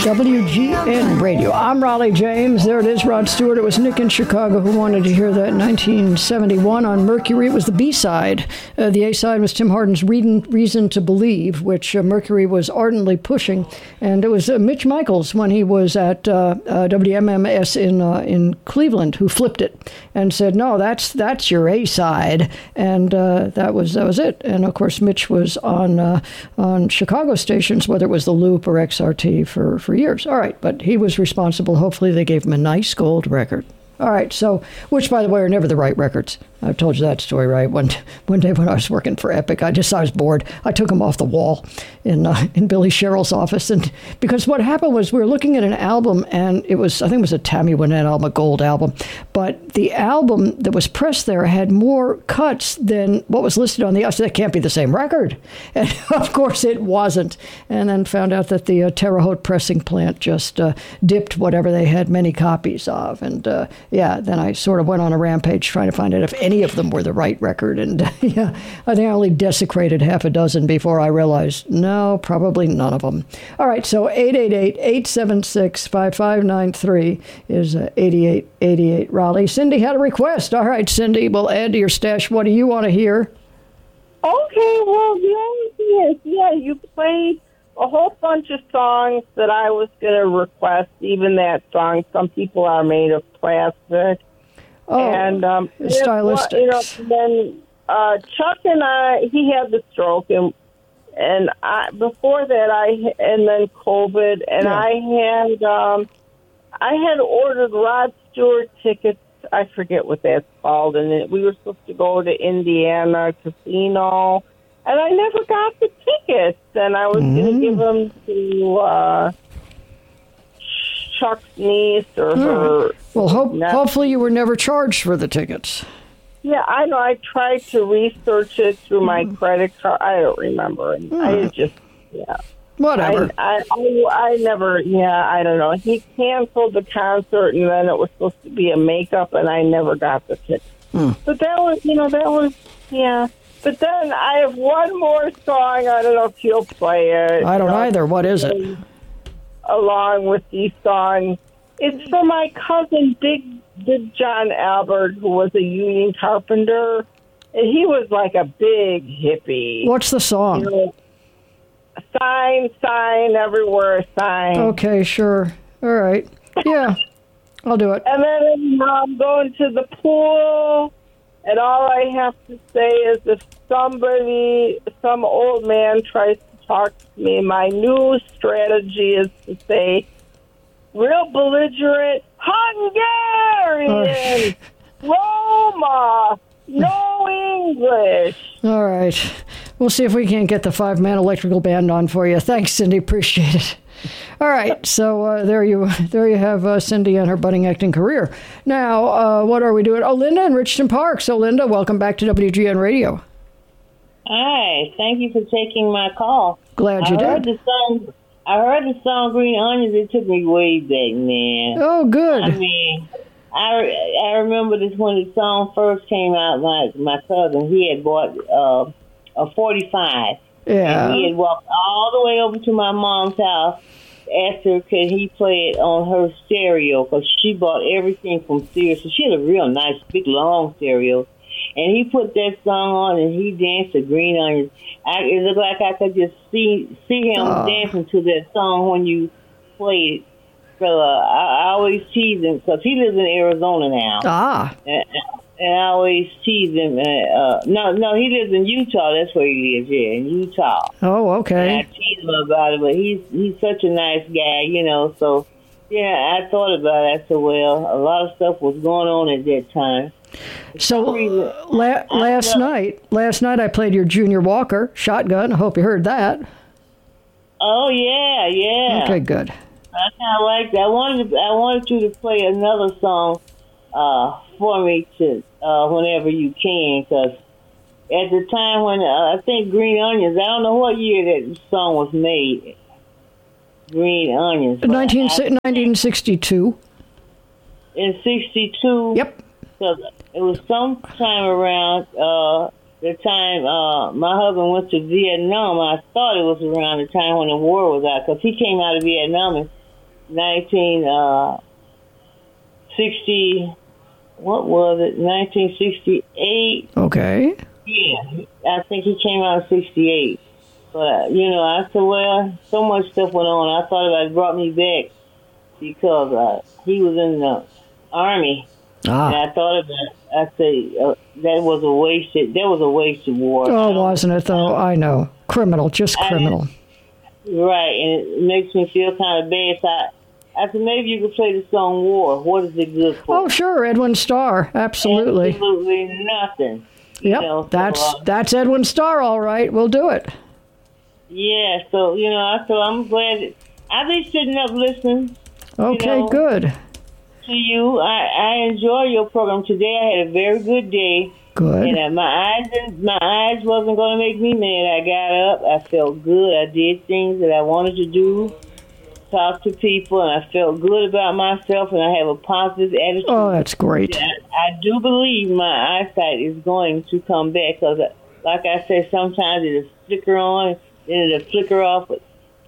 WGN Radio. I'm Raleigh James. There it is, Rod Stewart. It was Nick in Chicago who wanted to hear that in 1971 on Mercury. It was the B-side. The A-side was Tim Hardin's Reason to Believe, which Mercury was ardently pushing. And it was Mitch Michaels, when he was at WMMS in Cleveland, who flipped it and said, no, that's your A-side. And that was it. And, of course, Mitch was on Chicago stations, whether it was the Loop or XRT, for years. All right, but he was responsible. Hopefully they gave him a nice gold record. All right, so, which, by the way, are never the right records. I've told you that story, right? One day when I was working for Epic, I was bored. I took them off the wall in Billy Sherrill's office. And because what happened was we were looking at an album, and I think it was a Tammy Wynette album, a gold album. But the album that was pressed there had more cuts than what was listed on the other. So that can't be the same record. And, of course, it wasn't. And then found out that the Terre Haute pressing plant just dipped whatever they had many copies of. And, then I sort of went on a rampage trying to find out if any of them were the right record. And I think I only desecrated half a dozen before I realized, no, probably none of them. All right, so 888-876-5593 is 8888 Raleigh. Cindy had a request. All right, Cindy, we'll add to your stash. What do you want to hear? Okay, well, the only thing is, you played a whole bunch of songs that I was going to request, even that song, Some People Are Made of Plastic. Oh, and stylistic. Then Chuck and I, he had the stroke, and before that, and then COVID, and yeah. I had ordered Rod Stewart tickets. I forget what that's called, and we were supposed to go to Indiana Casino, and I never got the tickets, and I was going to give them to Chuck's niece or her. Well, hopefully you were never charged for the tickets. Yeah, I know. I tried to research it through my credit card. I don't remember. I just, Whatever. I never, I don't know. He canceled the concert, and then it was supposed to be a makeup, and I never got the tickets. But that was, But then I have one more song. I don't know if you'll play it. I don't either. What is it? Along with these songs. It's for my cousin, Big John Albert, who was a union carpenter. And he was like a big hippie. What's the song? Sign, everywhere, sign. Okay, sure. All right. Yeah, I'll do it. And then I'm going to the pool. And all I have to say is if some old man tries to talk to me, my new strategy is to say, real belligerent, Hungarian, Roma, no English. All right. We'll see if we can't get the 5-man electrical band on for you. Thanks, Cindy. Appreciate it. All right, so there you have Cindy and her budding acting career. Now, what are we doing? Oh, Linda in Richton Park. So, Linda, welcome back to WGN Radio. Hi, thank you for taking my call. Glad you did. I heard the song Green Onions. It took me way back, man. Oh, good. I mean, I remember this when the song first came out. My cousin, he had bought a 45. Yeah. And he had walked all the way over to my mom's house, asked her could he play it on her stereo, because she bought everything from Sirius. So she had a real nice, big, long stereo. And he put that song on, and he danced to Green Onions. It looked like I could just see him dancing to that song when you played it. So I always tease him, because he lives in Arizona now. And I always tease him. No, he lives in Utah. That's where he lives, in Utah. Oh, okay. And I tease him about it, but he's such a nice guy, So, I thought about it. I said, well, a lot of stuff was going on at that time. So last night I played your Junior Walker, Shotgun. I hope you heard that. Oh, yeah. Okay, good. I kind of like that. I wanted you to play another song for me to whenever you can, because at the time when I think Green Onions, I don't know what year that song was made. Green Onions. 1962. In 62? Yep. So it was sometime around the time my husband went to Vietnam. I thought it was around the time when the war was out, because he came out of Vietnam and 1960. What was it? 1968. Okay. Yeah, I think he came out in 68. But, I said, well, so much stuff went on. I thought it brought me back because he was in the Army. And I thought about it. I said, that was a wasted war. Oh, wasn't it, though? I know. Criminal, just criminal. Right, and it makes me feel kind of bad. So I said, maybe you could play the song War. What is it good for? Oh, sure, Edwin Starr. Absolutely. Absolutely nothing. Yep, that's Edwin Starr, all right. We'll do it. Yeah, so, I'm glad. I've been sitting up listening. Okay, good. To you. I enjoy your program today. I had a very good day. Good. And my eyes wasn't going to make me mad. I got up. I felt good. I did things that I wanted to do. Talk to people, and I felt good about myself, and I have a positive attitude. Oh, that's great. I do believe my eyesight is going to come back because, like I said, sometimes it'll flicker on, then it'll flicker off. But,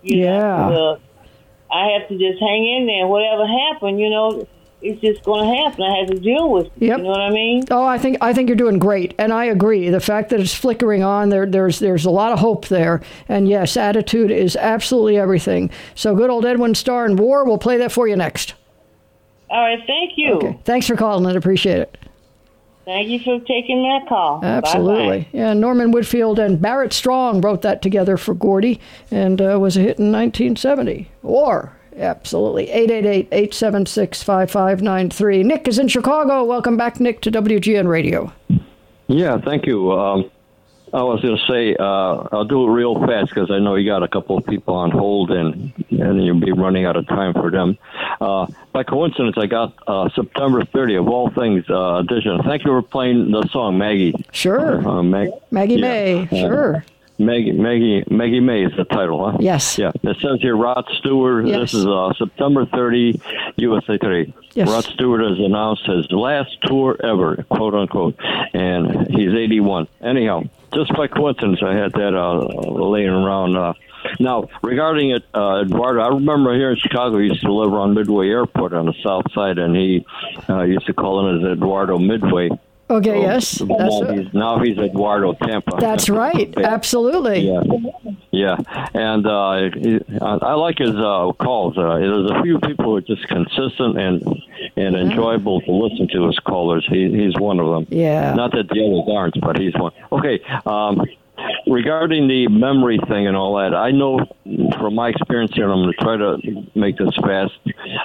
I have to just hang in there. Whatever happened, it's just going to happen. I have to deal with it. Yep. You know what I mean? Oh, I think you're doing great, and I agree. The fact that it's flickering on, there's a lot of hope there, and yes, attitude is absolutely everything. So good old Edwin Starr and War. We'll play that for you next. All right, thank you. Okay. Thanks for calling. I appreciate it. Thank you for taking my call. Absolutely. Bye-bye. Yeah, Norman Whitfield and Barrett Strong wrote that together for Gordy, and was a hit in 1970. War. Absolutely. 888-876-5593. Nick is in Chicago. Welcome back, Nick, to WGN Radio. Yeah, thank you. I was going to say, I'll do it real fast because I know you got a couple of people on hold and you'll be running out of time for them. By coincidence, I got September 30th, of all things, edition. Thank you for playing the song, Maggie. Sure. Maggie May, sure. Maggie May is the title, huh? Yes. Yeah. It says here, Rod Stewart. Yes. This is September 30, USA Today. Yes. Rod Stewart has announced his last tour ever, quote unquote, and he's 81. Anyhow, just by coincidence, I had that laying around. Now, regarding it, Eduardo, I remember here in Chicago, he used to live around Midway Airport on the south side, and he used to call him as Eduardo Midway. Okay, yes. Now he's Eduardo Tampa. That's right. Absolutely. Yeah. And I like his calls. There's a few people who are just consistent and enjoyable to listen to as callers. He's one of them. Yeah. Not that the others aren't, but he's one. Okay. Regarding the memory thing and all that, I know from my experience here, and I'm going to try to make this fast.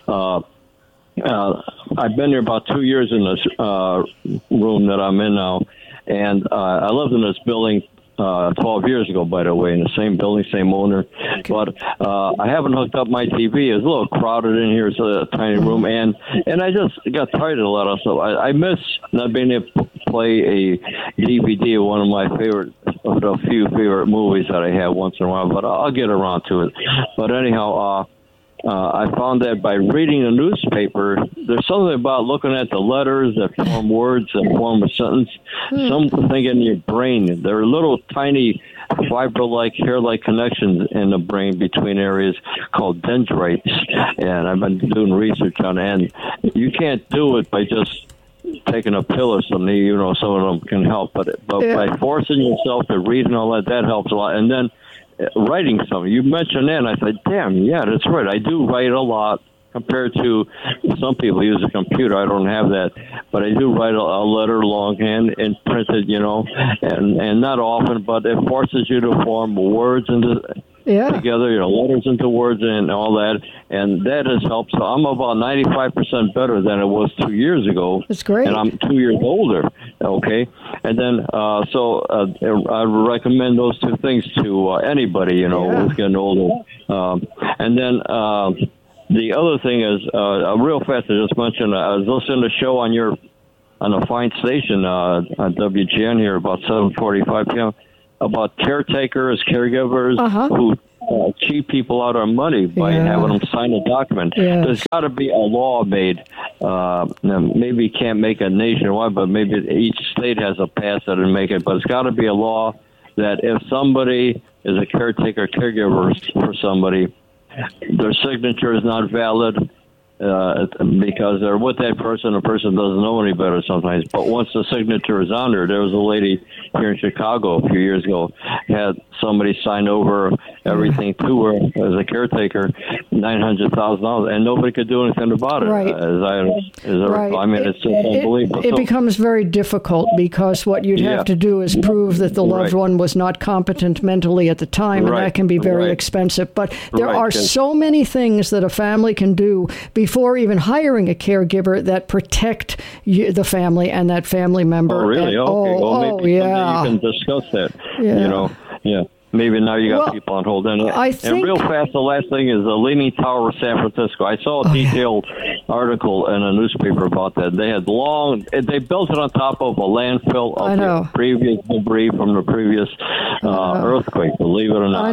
I've been here about 2 years in this room that I'm in now, and I lived in this building 12 years ago, by the way, in the same building, same owner. Okay. But I haven't hooked up my TV. It's a little crowded in here. It's a tiny room, and I just got tired of a lot of stuff. I miss not being able to play a DVD of one of my favorite, of the few favorite movies that I have once in a while, but I'll get around to it. But anyhow, I found that by reading the newspaper, there's something about looking at the letters that form words that form a sentence. Something in your brain. There are little tiny fiber-like, hair-like connections in the brain between areas called dendrites. And I've been doing research on it. And you can't do it by just taking a pill or something. Some of them can help. But by forcing yourself to read and all that helps a lot. And then writing something. You mentioned that, and I said, damn, yeah, that's right. I do write a lot compared to some people use a computer. I don't have that. But I do write a letter longhand and print it, and not often, but it forces you to form words together, letters into words and all that. And that has helped. So I'm about 95% better than it was 2 years ago. That's great. And I'm 2 years older. Okay. And then, I recommend those two things to anybody, who's getting older. And then, the other thing is, real fast, I just mentioned, I was listening to a show on a fine station, on WGN here about 7:45 p.m. about caretakers, caregivers who cheat people out of money by having them sign a document. Yeah. There's got to be a law made. Maybe you can't make it nationwide, but maybe each state has a pass that would make it. But it's got to be a law that if somebody is a caretaker, caregiver for somebody, their signature is not valid. Because they're with that person, the person doesn't know any better sometimes. But once the signature is on there was a lady here in Chicago a few years ago, had somebody sign over everything to her as a caretaker, $900,000, and nobody could do anything about it. Right. I mean, it's just unbelievable. It becomes very difficult because what you'd have to do is prove that the loved one was not competent mentally at the time, and that can be very expensive. But there are so many things that a family can do before even hiring a caregiver that protect the family and that family member. Oh, really? And, maybe you can discuss that. Yeah. Maybe now you got people on hold. And real fast, the last thing is the Leaning Tower of San Francisco. I saw a detailed article in a newspaper about that. They had they built it on top of a landfill of the previous debris from the previous earthquake, believe it or not.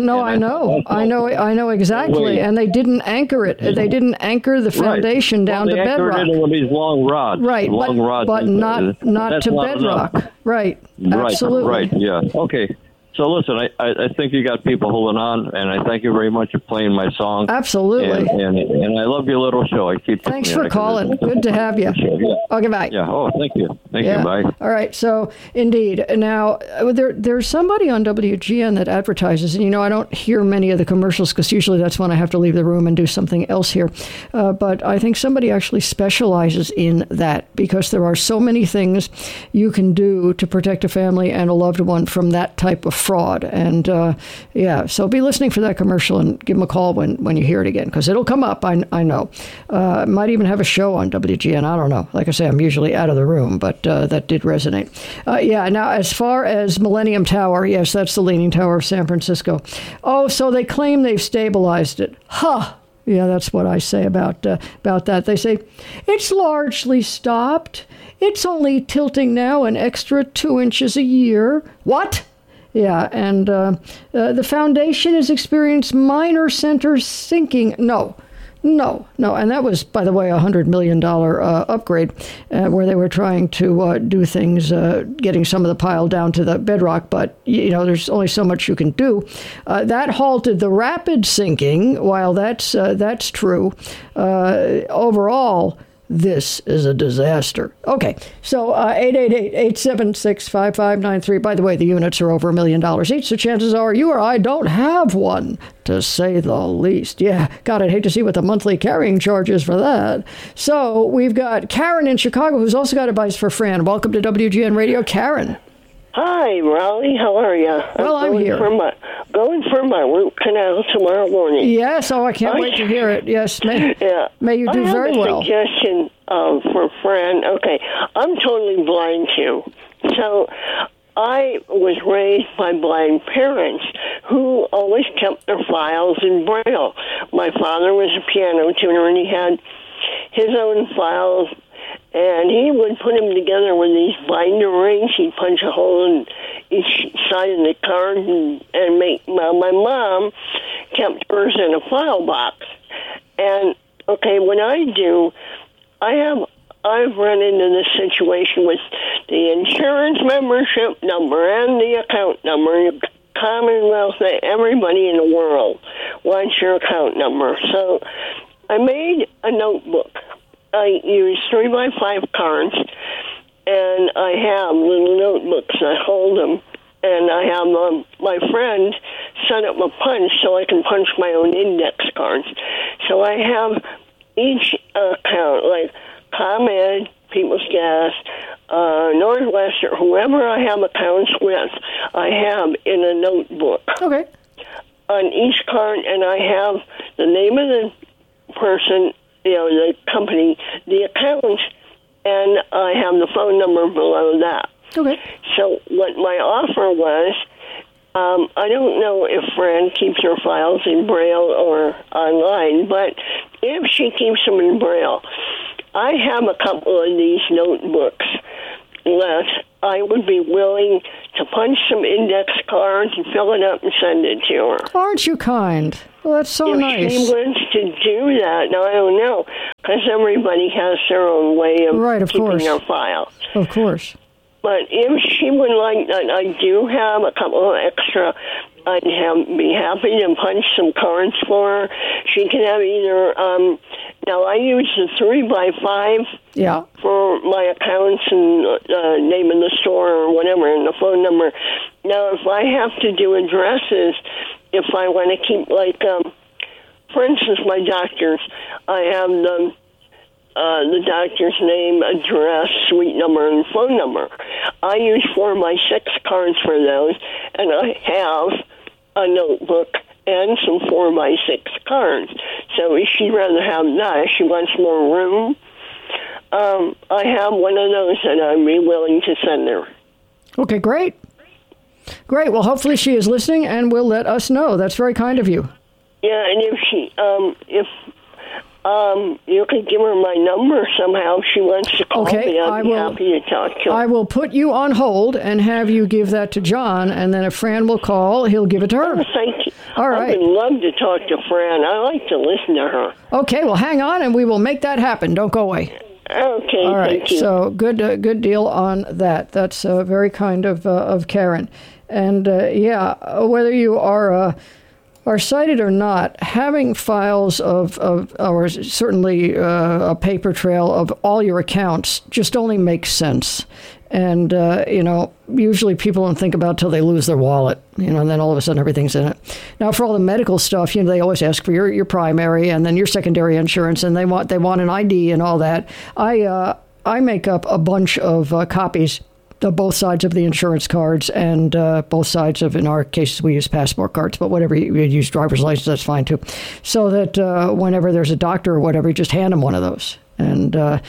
I know exactly. And they didn't anchor it. They didn't anchor the foundation down to bedrock. They anchored it with these long rods. Right, but not to bedrock. Right, absolutely. Right, yeah. Okay. So listen, I think you got people holding on, and I thank you very much for playing my song. Absolutely. And I love your little show. Thanks for calling. Good to have you. Yeah. Okay, bye. Yeah. Oh, thank you. Thank you. Bye. All right. So, indeed. Now, there's somebody on WGN that advertises, and I don't hear many of the commercials because usually that's when I have to leave the room and do something else here. But I think somebody actually specializes in that because there are so many things you can do to protect a family and a loved one from that type of fraud. And so be listening for that commercial and give them a call when you hear it again, because it'll come up. I know. Might even have a show on WGN. I don't know. Like I say, I'm usually out of the room, but that did resonate. Now, as far as Millennium Tower, yes, that's the Leaning Tower of San Francisco. Oh, so they claim they've stabilized it. Yeah, that's what I say about that. They say, it's largely stopped. It's only tilting now an extra 2 inches a year. What? Yeah, and the foundation has experienced minor center sinking. No. And that was, by the way, a $100 million upgrade where they were trying to do things, getting some of the pile down to the bedrock. But, there's only so much you can do. That halted the rapid sinking. While that's true, overall, this is a disaster. Okay, so 888-876-5593. By the way, the units are over $1 million each, so chances are you or I don't have one, to say the least. Yeah, God, I'd hate to see what the monthly carrying charge is for that. So we've got Karen in Chicago, who's also got advice for Fran. Welcome to WGN Radio, Karen. Hi, Raleigh. How are you? Well, I'm here. Going for my root canal tomorrow morning. Yes. Oh, I can't wait to hear it. Yes. May you do very well. I have a suggestion for Fran. Okay. I'm totally blind, too. So I was raised by blind parents who always kept their files in Braille. My father was a piano tuner, and he had his own files. And he would put them together with these binder rings. He'd punch a hole in each side of the card and make. My mom kept hers in a file box. And what I do, I've run into this situation with the insurance membership number and the account number. Commonwealth, everybody in the world wants your account number. So I made a notebook. I use 3x5 cards, and I have little notebooks. I hold them, and I have my friend set up a punch so I can punch my own index cards. So I have each account, like ComEd, People's Gas, Northwest, or whoever I have accounts with, I have in a notebook. Okay. On each card, and I have the name of the person, the company, the account, and I have the phone number below that. Okay. So what my offer was, I don't know if Fran keeps her files in Braille or online, but if she keeps them in Braille, I have a couple of these notebooks left. I would be willing to punch some index cards and fill it up and send it to her. Aren't you kind? Well, that's so nice. If she wants to do that, now I don't know, because everybody has their own way of keeping their file. Of course. But if she would like that, I do have a couple of extra I'd be happy to punch some cards for her. She can have either, now I use the 3x5 for my accounts and name of the store or whatever, and the phone number. Now, if I have to do addresses, if I want to keep, like, for instance, my doctors, I have the doctor's name, address, suite number, and phone number. I use 4x6 cards for those, and I have a notebook and some 4x6 cards. So if she'd rather have that, if she wants more room, I have one of those that I'd be willing to send her. Okay, great. Great. Well, hopefully she is listening and will let us know. That's very kind of you. Yeah, and if she, you could give her my number somehow. If she wants to call me, I'd be happy to talk to her. I will put you on hold and have you give that to John, and then if Fran will call, he'll give it to her. Oh, thank you. All right. I would love to talk to Fran. I like to listen to her. Okay, well, hang on, and we will make that happen. Don't go away. Okay, all right. Thank you. So good deal on that. That's very kind of Karen. And, whether you are cited or not, having files or certainly a paper trail of all your accounts just only makes sense. And, usually people don't think about it till they lose their wallet, and then all of a sudden everything's in it. Now, for all the medical stuff, they always ask for your primary and then your secondary insurance, and they want an ID and all that. I make up a bunch of copies of both sides of the insurance cards and both sides of, in our cases, we use passport cards, but whatever you use driver's license, that's fine too. So that whenever there's a doctor or whatever, you just hand them one of those. And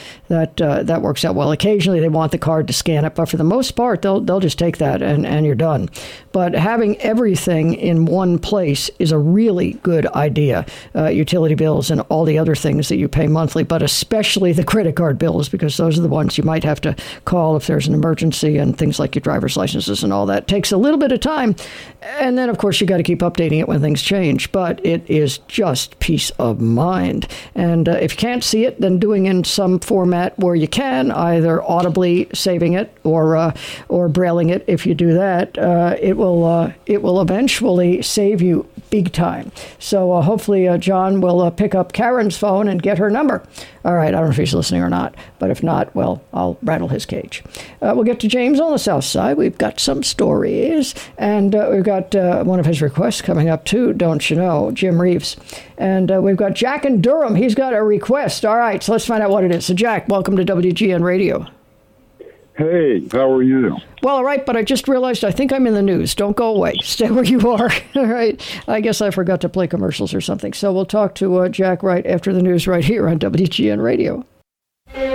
that works out well. Occasionally they want the card to scan it, but for the most part, they'll just take that and you're done. But having everything in one place is a really good idea. Utility bills and all the other things that you pay monthly, but especially the credit card bills, because those are the ones you might have to call if there's an emergency, and things like your driver's licenses and all that. Takes a little bit of time. And then, of course, you got to keep updating it when things change. But it is just peace of mind. And if you can't see it, then doing in some format where you can, either audibly saving it or brailing it. If you do that, it will eventually save you big time. So hopefully John will pick up Karen's phone and get her number. All right, I don't know if he's listening or not, but if not, well, I'll rattle his cage. We'll get to James on the south side. We've got some stories, and we've got one of his requests coming up too, don't you know, Jim Reeves. And we've got Jack in Durham. He's got a request. All right, so let's find out what it is. So Jack, welcome to WGN Radio. Hey, how are you? Well, all right, but I just realized I think I'm in the news. Don't go away. Stay where you are. All right. I guess I forgot to play commercials or something. So we'll talk to Jack right after the news right here on WGN Radio.